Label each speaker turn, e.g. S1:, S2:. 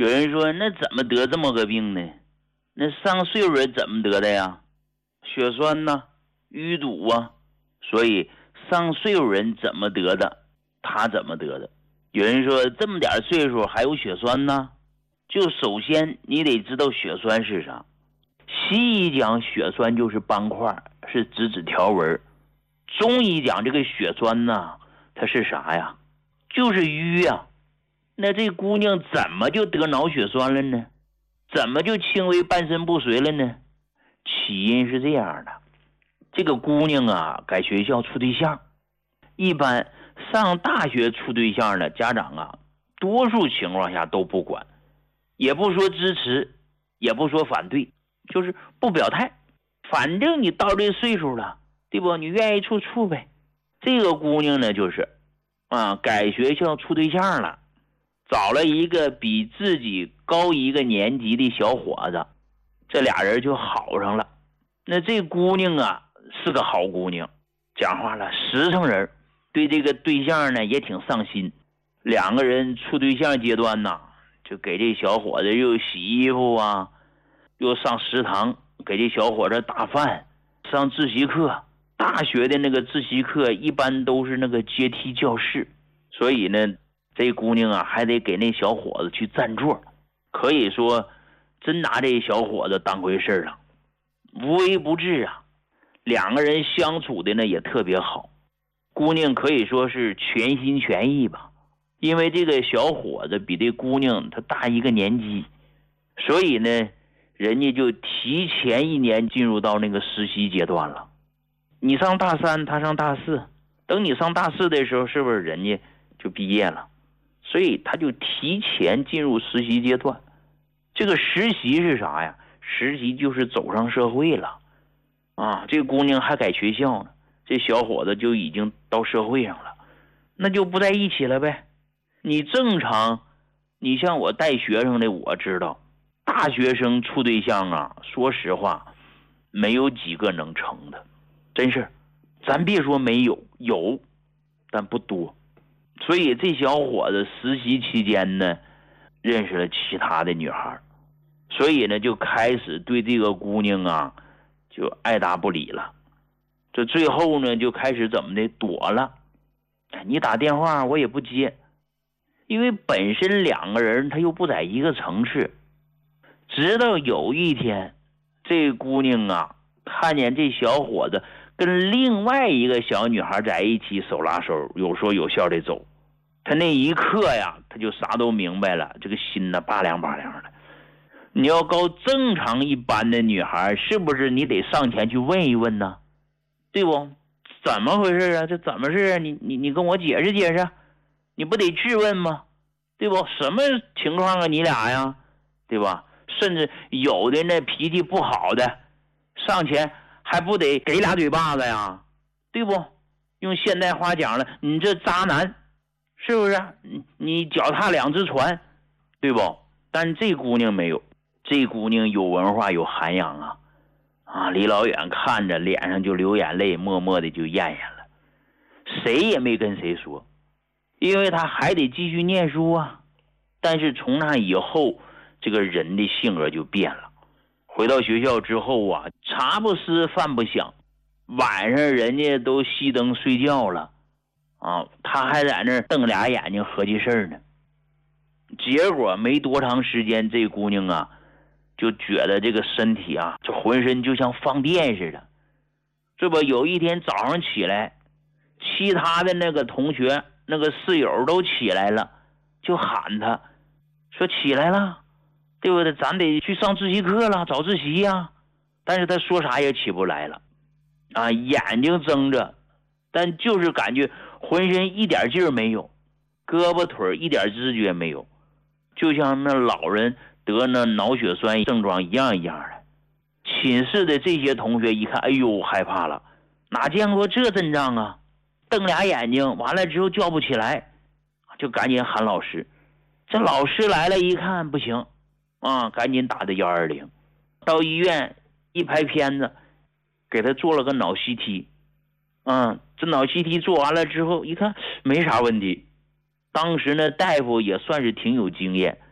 S1: 有人说那怎么得这么个病呢？那上岁数人怎么得的呀？血栓呐，淤堵啊。所以上岁数人怎么得的，他怎么得的。有人说这么点岁数还有血栓呢？就首先你得知道血栓是啥。西医讲血栓就是斑块，是指条纹。中医讲这个血栓呢，它是啥呀？就是瘀啊。那这姑娘怎么就得脑血栓了呢？怎么就轻微半身不遂了呢？起因是这样的，这个姑娘啊，改学校处对象。一般上大学处对象的家长啊，多数情况下都不管，也不说支持，也不说反对，就是不表态。反正你到这岁数了，对不？你愿意处呗。这个姑娘呢，就是改学校处对象了，找了一个比自己高一个年级的小伙子，这俩人就好上了。那这姑娘啊是个好姑娘，讲话了实诚人，对这个对象呢也挺上心。两个人处对象阶段呢，就给这小伙子又洗衣服啊，又上食堂给这小伙子打饭，上自习课。大学的那个自习课一般都是那个阶梯教室，所以呢这姑娘啊还得给那小伙子去占座，可以说真拿这小伙子当回事了，无微不至啊。两个人相处的呢也特别好，姑娘可以说是全心全意吧。因为这个小伙子比这姑娘他大一个年级，所以呢人家就提前1年进入到那个实习阶段了。你上大3，他上大4，等你上大4的时候，是不是人家就毕业了？所以他就提前进入实习阶段。这个实习是啥呀？实习就是走上社会了啊！这姑娘还改学校呢，这小伙子就已经到社会上了，那就不在一起了呗。你正常，你像我带学生的，我知道大学生处对象啊，说实话没有几个能成的，真是。咱别说没有，有但不多。所以这小伙子实习期间呢认识了其他的女孩，所以呢就开始对这个姑娘啊就爱答不理了。这最后呢就开始怎么的躲了，你打电话我也不接，因为本身两个人他又不在一个城市。直到有一天这姑娘啊看见这小伙子跟另外一个小女孩在一起手拉手有说有笑的走，他那一刻呀他就啥都明白了，这个心呢拔凉拔凉的。你要搞正常一般的女孩，是不是你得上前去问一问呢？对不？怎么回事啊？这怎么事啊？你跟我解释解释，你不得质问吗？对不？什么情况啊你俩呀？对吧？甚至有的那脾气不好的上前还不得给俩嘴巴子呀？对不？用现代话讲了，你这渣男，是不是？你脚踏两只船，对不？但这姑娘没有，这姑娘有文化有涵养啊！离老远看着脸上就流眼泪，默默的就咽咽了，谁也没跟谁说，因为她还得继续念书啊。但是从那以后这个人的性格就变了。回到学校之后啊，茶不思饭不想，晚上人家都熄灯睡觉了啊，他还在那瞪俩眼睛合计事儿呢。结果没多长时间，这姑娘啊就觉得这个身体啊，这浑身就像放电似的。这不有一天早上起来，其他的那个同学那个室友都起来了，就喊他说起来了，对不对？咱得去上自习课了，早自习呀。但是他说啥也起不来了啊，眼睛睁着，但就是感觉浑身一点劲儿没有，胳膊腿一点知觉没有，就像那老人得那脑血栓症状一样的。寝室的这些同学一看，哎呦害怕了，哪见过这阵仗啊，瞪俩眼睛，完了之后叫不起来，就赶紧喊老师。这老师来了一看不行啊，赶紧打的120，到医院一拍片子，给他做了个脑 CT。这脑 CT 做完了之后一看没啥问题，当时呢大夫也算是挺有经验，